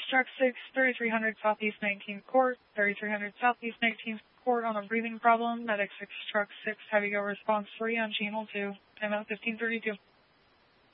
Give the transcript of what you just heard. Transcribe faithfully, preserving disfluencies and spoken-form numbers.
Truck six, thirty-three hundred Southeast nineteenth Court, thirty-three hundred Southeast nineteenth Court on a breathing problem. Medic six, Truck six, have you go response three on channel two. Time out fifteen thirty-two.